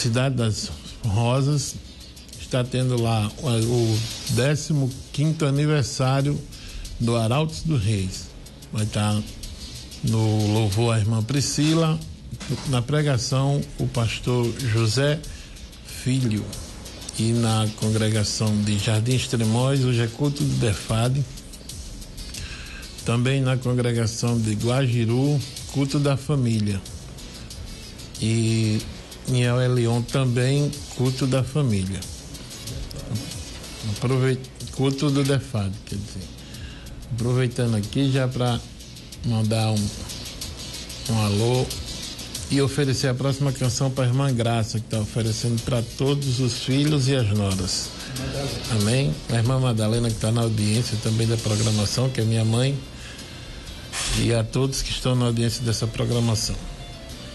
Cidade das Rosas, está tendo lá o 15º aniversário do Arautos dos Reis. Vai estar no louvor a irmã Priscila, na pregação o pastor José Filho, e na congregação de Jardim Extremóis hoje é culto do Defade. Também na congregação de Guajiru, culto da família. E em El Elyon também culto da família. Culto do Defade, quer dizer. Aproveitando aqui já para mandar um alô e oferecer a próxima canção para a irmã Graça, que está oferecendo para todos os filhos e as noras. Amém? A irmã Madalena, que está na audiência também da programação, que é minha mãe, e a todos que estão na audiência dessa programação.